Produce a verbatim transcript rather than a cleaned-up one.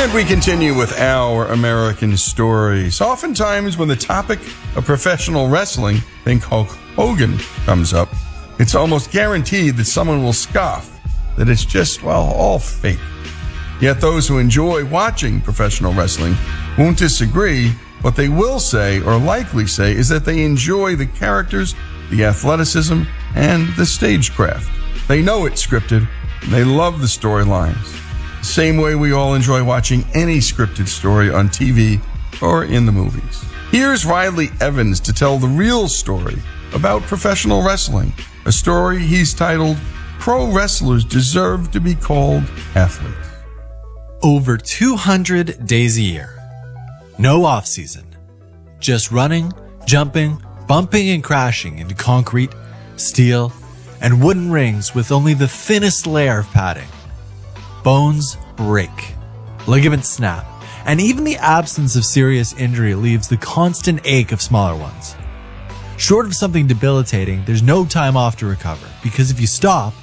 And we continue with our American stories. Oftentimes when the topic of professional wrestling, think Hulk Hogan, comes up, it's almost guaranteed that someone will scoff that it's just, well, all fake. Yet those who enjoy watching professional wrestling won't disagree. What they will say, or likely say, is that they enjoy the characters, the athleticism, and the stagecraft. They know it's scripted, and they love the storylines. The same way we all enjoy watching any scripted story on T V or in the movies. Here's Riley Evans to tell the real story about professional wrestling, a story he's titled, Pro Wrestlers Deserve to be Called Athletes. Over two hundred days a year. No off-season. Just running, jumping, bumping and crashing into concrete, steel, and wooden rings with only the thinnest layer of padding. Bones break, ligaments snap, and even the absence of serious injury leaves the constant ache of smaller ones. Short of something debilitating, there's no time off to recover, because if you stop,